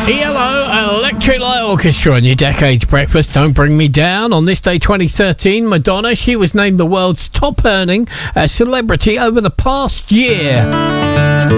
ELO Electric Light Orchestra on your Decades Breakfast. Don't Bring Me Down. On this day 2013, Madonna, she was named the world's top earning celebrity over the past year.